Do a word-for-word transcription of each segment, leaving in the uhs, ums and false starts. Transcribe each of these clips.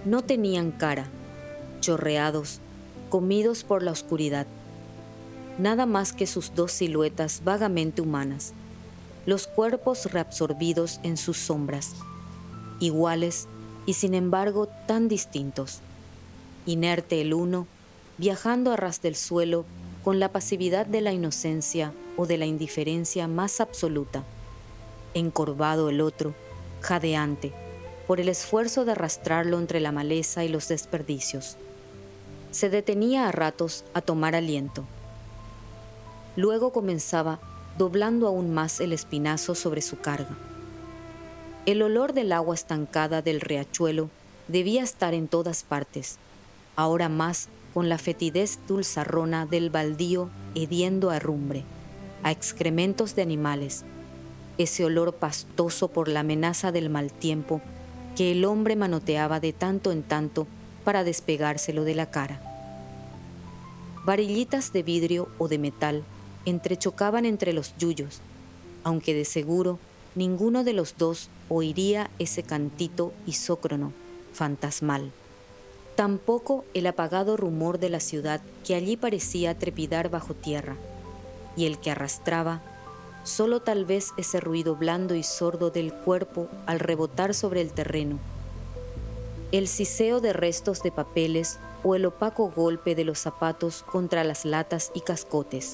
No tenían cara, chorreados, comidos por la oscuridad. Nada más que sus dos siluetas vagamente humanas, los cuerpos reabsorbidos en sus sombras, iguales y sin embargo tan distintos. Inerte el uno, viajando a ras del suelo con la pasividad de la inocencia o de la indiferencia más absoluta. Encorvado el otro, jadeante, por el esfuerzo de arrastrarlo entre la maleza y los desperdicios. Se detenía a ratos a tomar aliento. Luego comenzaba doblando aún más el espinazo sobre su carga. El olor del agua estancada del riachuelo debía estar en todas partes, ahora más con la fetidez dulzarrona del baldío hediendo a herrumbre, a excrementos de animales, ese olor pastoso por la amenaza del mal tiempo que el hombre manoteaba de tanto en tanto para despegárselo de la cara. Varillitas de vidrio o de metal entrechocaban entre los yuyos, aunque de seguro ninguno de los dos oiría ese cantito isócrono, fantasmal. Tampoco el apagado rumor de la ciudad que allí parecía trepidar bajo tierra, y el que arrastraba, solo tal vez ese ruido blando y sordo del cuerpo al rebotar sobre el terreno, el siseo de restos de papeles o el opaco golpe de los zapatos contra las latas y cascotes.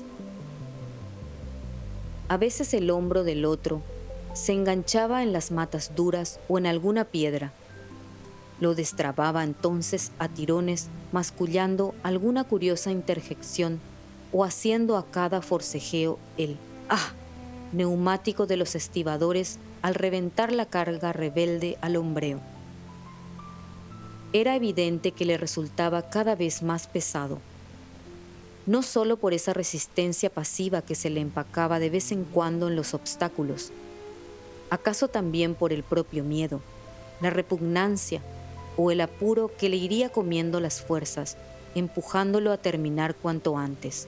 A veces el hombro del otro se enganchaba en las matas duras o en alguna piedra. Lo destrababa entonces a tirones, mascullando alguna curiosa interjección o haciendo a cada forcejeo el ¡ah! Neumático de los estibadores al reventar la carga rebelde al hombreo. Era evidente que le resultaba cada vez más pesado, no solo por esa resistencia pasiva que se le empacaba de vez en cuando en los obstáculos, acaso también por el propio miedo, la repugnancia o el apuro que le iría comiendo las fuerzas, empujándolo a terminar cuanto antes.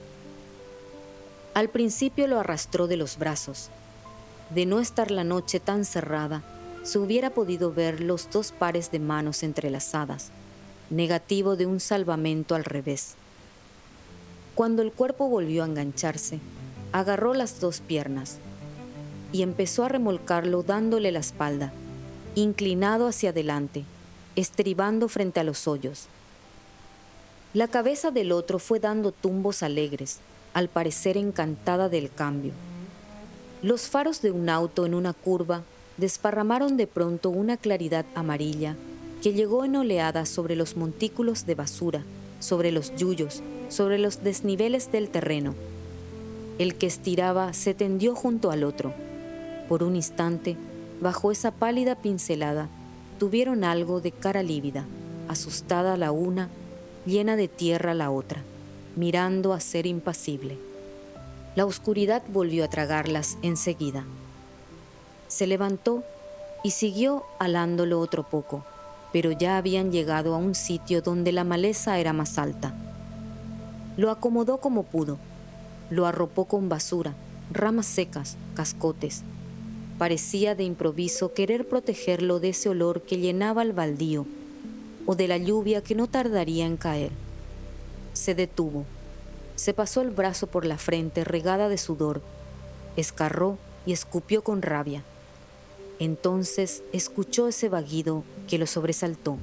Al principio lo arrastró de los brazos. De no estar la noche tan cerrada, se hubiera podido ver los dos pares de manos entrelazadas, negativo de un salvamento al revés. Cuando el cuerpo volvió a engancharse, agarró las dos piernas y empezó a remolcarlo dándole la espalda, inclinado hacia adelante, estribando frente a los hoyos. La cabeza del otro fue dando tumbos alegres, al parecer encantada del cambio. Los faros de un auto en una curva desparramaron de pronto una claridad amarilla que llegó en oleadas sobre los montículos de basura, sobre los yuyos, sobre los desniveles del terreno. El que estiraba se tendió junto al otro. Por un instante, bajo esa pálida pincelada, tuvieron algo de cara lívida, asustada la una, llena de tierra la otra, mirando a ser impasible. La oscuridad volvió a tragarlas enseguida. Se levantó y siguió alándolo otro poco, pero ya habían llegado a un sitio donde la maleza era más alta. Lo acomodó como pudo, lo arropó con basura, ramas secas, cascotes. Parecía de improviso querer protegerlo de ese olor que llenaba el baldío o de la lluvia que no tardaría en caer. Se detuvo, se pasó el brazo por la frente regada de sudor, escarró y escupió con rabia. Entonces escuchó ese vagido que lo sobresaltó.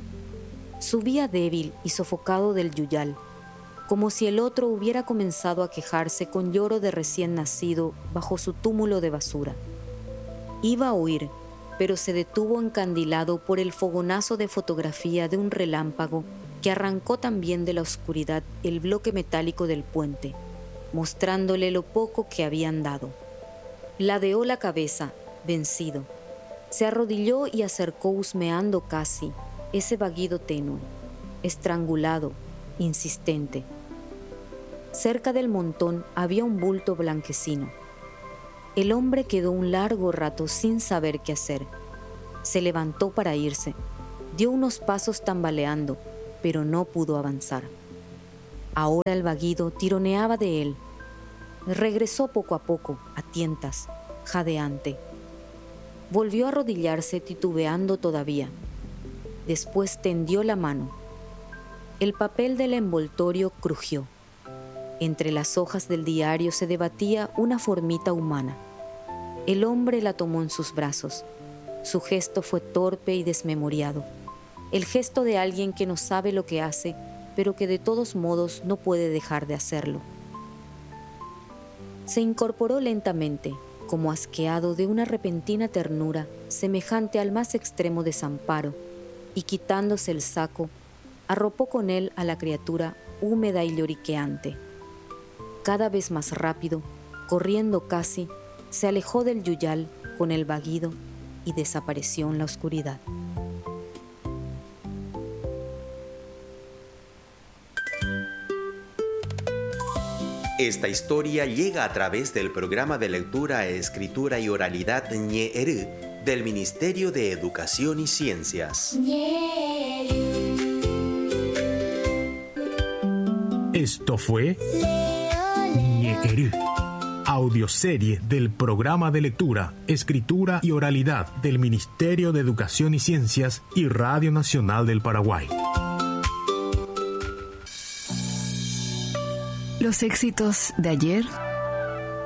Subía débil y sofocado del yuyal, como si el otro hubiera comenzado a quejarse con lloro de recién nacido bajo su túmulo de basura. Iba a huir, pero se detuvo encandilado por el fogonazo de fotografía de un relámpago que arrancó también de la oscuridad el bloque metálico del puente, mostrándole lo poco que habían dado. Ladeó la cabeza, vencido. Se arrodilló y acercó husmeando casi ese vagido tenue, estrangulado, insistente. Cerca del montón había un bulto blanquecino. El hombre quedó un largo rato sin saber qué hacer. Se levantó para irse, dio unos pasos tambaleando, pero no pudo avanzar. Ahora el vagido tironeaba de él. Regresó poco a poco, a tientas, jadeante. Volvió a arrodillarse titubeando todavía. Después tendió la mano. El papel del envoltorio crujió. Entre las hojas del diario se debatía una formita humana. El hombre la tomó en sus brazos. Su gesto fue torpe y desmemoriado. El gesto de alguien que no sabe lo que hace, pero que de todos modos no puede dejar de hacerlo. Se incorporó lentamente, como asqueado de una repentina ternura semejante al más extremo desamparo, y quitándose el saco, arropó con él a la criatura húmeda y lloriqueante. Cada vez más rápido, corriendo casi, se alejó del yuyal con el vaguido y desapareció en la oscuridad. Esta historia llega a través del programa de lectura, escritura y oralidad Ñe'erü del Ministerio de Educación y Ciencias. Esto fue Ñe'erü, audioserie del programa de lectura, escritura y oralidad del Ministerio de Educación y Ciencias y Radio Nacional del Paraguay. Los éxitos de ayer